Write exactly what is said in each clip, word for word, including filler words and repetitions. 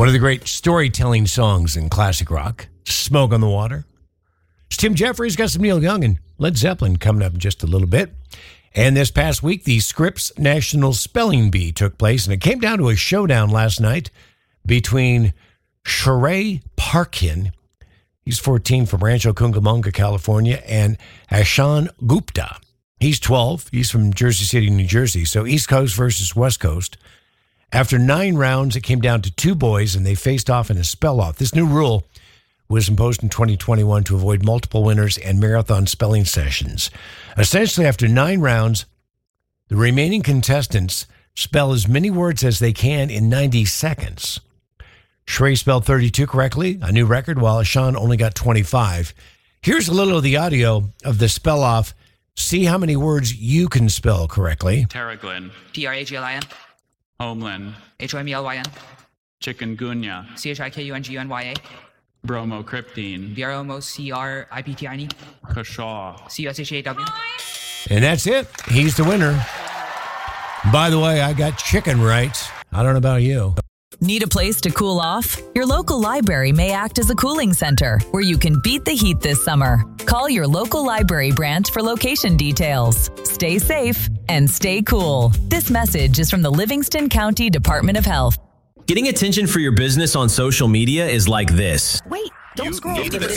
One of the great storytelling songs in classic rock, Smoke on the Water. It's Tim Jeffries, got some Neil Young and Led Zeppelin coming up in just a little bit. And this past week, the Scripps National Spelling Bee took place, and it came down to a showdown last night between Sheree Parkin, he's fourteen, from Rancho Cucamonga, California, and Ashan Gupta. He's twelve. He's from Jersey City, New Jersey. So East Coast versus West Coast. After nine rounds, it came down to two boys, and they faced off in a spell-off. This new rule was imposed in twenty twenty-one to avoid multiple winners and marathon spelling sessions. Essentially, after nine rounds, the remaining contestants spell as many words as they can in ninety seconds. Sheree spelled thirty-two correctly, a new record, while Ashan only got twenty-five. Here's a little of the audio of the spell-off. See how many words you can spell correctly. Terraglin. T R A G L I N. Homeland. H O M E L Y N. Chikungunya. C H I K U N G U N Y A. Bromocriptine. B R O M O C R I P T I N E. Kashaw. C U S H A W. And that's it. He's the winner. By the way, I got chicken right. I don't know about you. Need a place to cool off? Your local library may act as a cooling center where you can beat the heat this summer. Call your local library branch for location details. Stay safe and stay cool. This message is from the Livingston County Department of Health. Getting attention for your business on social media is like this. Wait, don't scroll.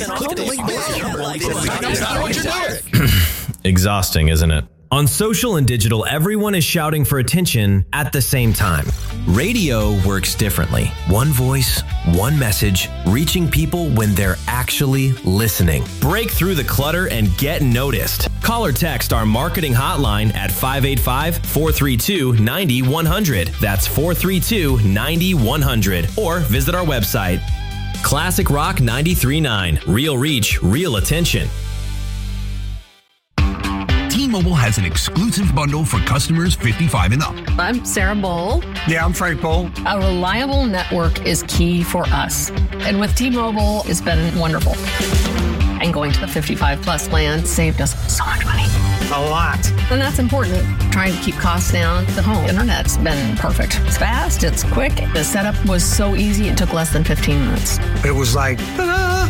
Exhausting, isn't it? On social and digital, everyone is shouting for attention at the same time. Radio works differently. One voice, one message, reaching people when they're actually listening. Break through the clutter and get noticed. Call or text our marketing hotline at five eight five, four three two, nine one zero zero. That's four three two, nine one zero zero. Or visit our website. Classic Rock ninety-three point nine. Real reach, real attention. T-Mobile has an exclusive bundle for customers fifty-five and up. I'm Sarah Bowl. Yeah, I'm Frank Bowl. A reliable network is key for us. And with T-Mobile, it's been wonderful. And going to the fifty-five plus plan saved us so much money. A lot. And that's important. Trying to keep costs down. The home internet's been perfect. It's fast, it's quick. The setup was so easy, it took less than fifteen minutes. It was like, ta-da!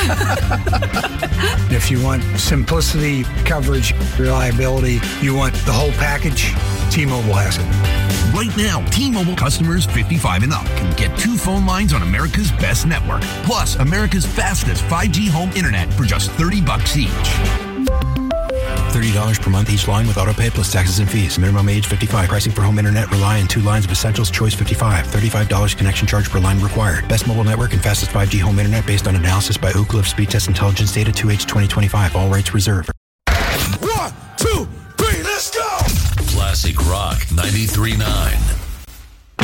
If you want simplicity, coverage, reliability, you want the whole package, T-Mobile has it. Right now, T-Mobile customers fifty-five and up can get two phone lines on America's best network, plus America's fastest five G home internet for just thirty bucks each. thirty dollars per month each line with autopay plus taxes and fees. Minimum age fifty-five. Pricing for home internet rely on two lines of Essentials Choice fifty-five. thirty-five dollars connection charge per line required. Best mobile network and fastest five G home internet based on analysis by Ookla of Speed Test Intelligence data two H twenty twenty-five. All rights reserved. One, two, three, let's go! Classic Rock ninety-three point nine.